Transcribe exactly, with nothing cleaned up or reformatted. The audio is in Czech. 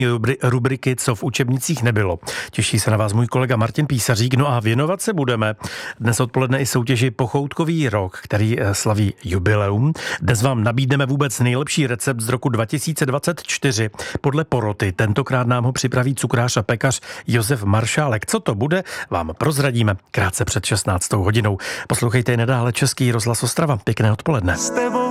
rubriky Co v učebnicích nebylo. Těší se na vás můj kolega Martin Písařík. No a věnovat se budeme dnes odpoledne i soutěži Pochoutkový rok, který slaví jubileum. Dnes vám nabídneme vůbec nejlepší recept z roku dva tisíce dvacet čtyři podle poroty. Tentokrát nám ho připraví cukrář a pekař Josef Maršálek. Co to bude, vám prozradíme krátce před šestnáctou hodinou. Poslouchejte i nadále Český rozhlas Ostrava. Pěkné odpoledne. S tebou